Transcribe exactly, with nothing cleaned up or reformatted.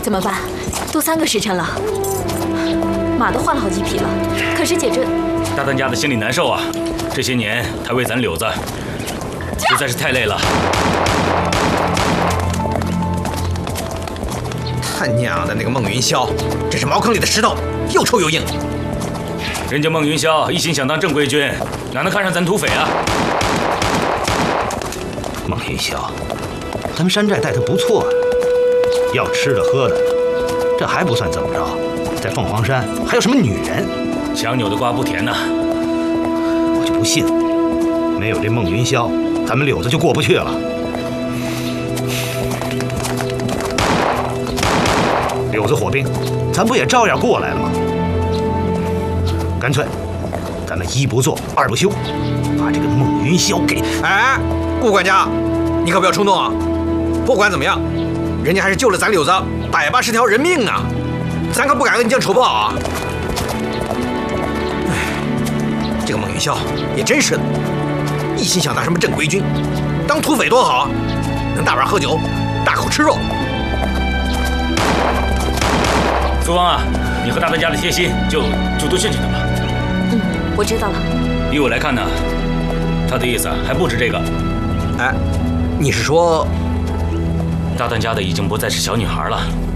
怎么办？都三个时辰了，马都换了好几匹了。可是姐这…… 大当家的心里难受啊！这些年他为咱柳子，实在是太累了。 他娘的那个孟云霄，真是茅坑里的石头，又臭又硬。 人家孟云霄一心想当正规军，哪能看上咱土匪啊？ 孟云霄，咱们山寨待他不错啊，要吃的喝的，这还不算怎么着，在凤凰山还有什么女人？ 强扭的瓜不甜呐！ 我就不信，没有这孟云霄，咱们柳子就过不去了。柳子火并，咱不也照样过来了吗？干脆，咱们一不做二不休，把这个孟云霄给…… 哎，顾管家，你可不要冲动啊！不管怎么样，人家还是救了咱柳子百八十条人命呢，咱可不敢恩将仇报啊！哎，这个孟云霄也真是的，一心想当什么正规军，当土匪多好啊，能大碗喝酒，大口吃肉。 苏芳啊，你和大当家的贴心，就就多训训他吧。 嗯，我知道了。 依我来看呢，他的意思还不止这个。 哎，你是说， 大当家的已经不再是小女孩了？